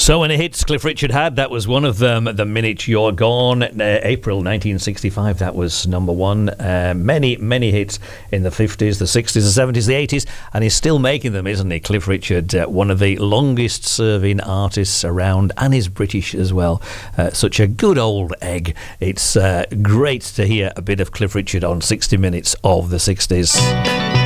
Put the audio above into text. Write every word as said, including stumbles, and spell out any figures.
So many hits Cliff Richard had. That was one of them. The Minute You're Gone, uh, April nineteen sixty-five. That was number one. Uh, many, many hits in the fifties, the sixties, the seventies, the eighties, and he's still making them, isn't he? Cliff Richard, uh, one of the longest-serving artists around, and he's British as well. Uh, such a good old egg. It's uh, great to hear a bit of Cliff Richard on sixty minutes of the sixties.